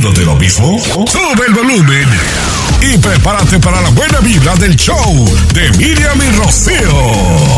¿Haciendo de lo mismo? Sube el volumen y prepárate para la buena vibra del show de Miriam y Rocío.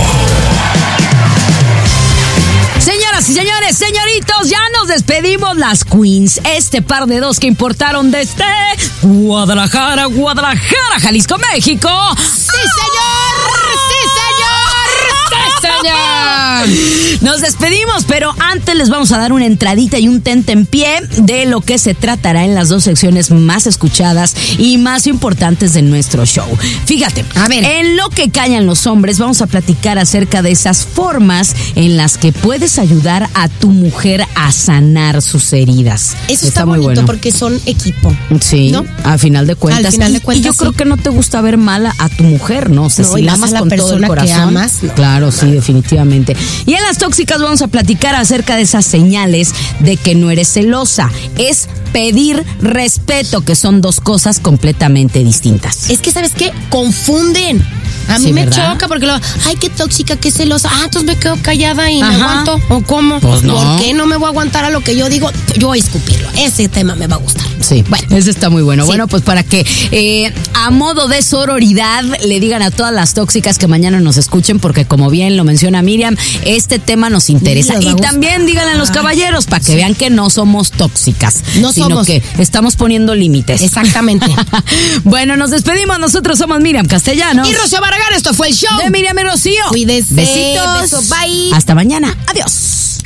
Señoras y señores, señoritos, ya nos despedimos las Queens. Este par de dos que importaron desde Guadalajara, Jalisco, México. ¡Sí, señor! ¡Sí, señor! ¡Sí, señor! Nos despedimos, pero antes les vamos a dar una entradita y un tentempié de lo que se tratará en las dos secciones más escuchadas y más importantes de nuestro show. Fíjate, a ver, en lo que callan los hombres vamos a platicar acerca de esas formas en las que puedes ayudar a tu mujer a sanar sus heridas. Eso está bonito, muy bueno, porque son equipo. Sí, ¿no? A final de cuentas. Al final de cuentas, y yo creo que no te gusta ver mal a tu mujer, ¿no? O sea, si la amas con todo el corazón. Que amas, no. Claro, sí, definitivamente. Y en las tóxicas vamos a platicar acerca de esas señales de que no eres celosa. Es pedir respeto, que son dos cosas completamente distintas. Es que, ¿sabes qué? Confunden. A mí me choca porque ay, qué tóxica, qué celosa. Entonces me quedo callada y me aguanto. ¿O cómo? Pues no. ¿Por qué no me voy a aguantar a lo que yo digo? Yo voy a escupirlo. Ese tema me va a gustar. Sí, bueno, ese está muy bueno. Sí. Bueno, pues para que a modo de sororidad le digan a todas las tóxicas que mañana nos escuchen, porque como bien lo menciona Miriam, este tema nos interesa. Y también díganle a los caballeros para que vean que no somos tóxicas, sino que estamos poniendo límites. Exactamente. Bueno, nos despedimos. Nosotros somos Miriam Castellanos y Rocío Barragán. Esto fue el show de Miriam y Rocío. Cuídese. Besitos. Besos. Bye. Hasta mañana. Adiós.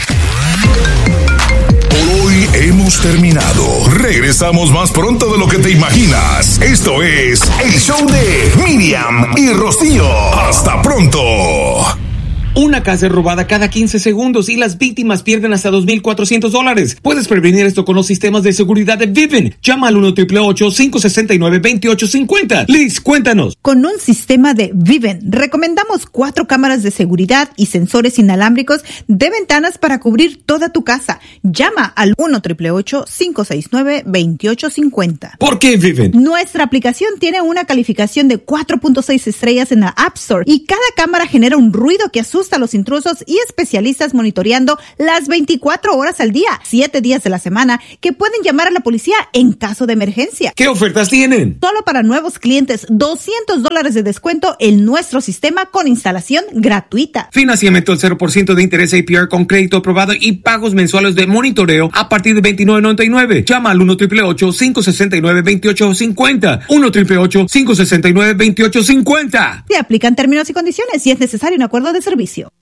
Por hoy hemos terminado. Regresamos más pronto de lo que te imaginas. Esto es el show de Miriam y Rocío. Hasta pronto. Una casa es robada cada 15 segundos y las víctimas pierden hasta $2,400. Puedes prevenir esto con los sistemas de seguridad de Vivint. Llama al 1-888-569-2850. Liz, cuéntanos. Con un sistema de Vivint, recomendamos 4 cámaras de seguridad y sensores inalámbricos de ventanas para cubrir toda tu casa. Llama al 1-888-569-2850. ¿Por qué Vivint? Nuestra aplicación tiene una calificación de 4.6 estrellas en la App Store y cada cámara genera un ruido que asusta a los intrusos y especialistas monitoreando las 24 horas al día, 7 días de la semana, que pueden llamar a la policía en caso de emergencia. ¿Qué ofertas tienen? Solo para nuevos clientes, $200 de descuento en nuestro sistema con instalación gratuita. Financiamiento al 0% de interés APR con crédito aprobado y pagos mensuales de monitoreo a partir de $29.99. Llama al 1-888-569-2850. 1-888-569-2850. Se aplican términos y condiciones y es necesario un acuerdo de servicio.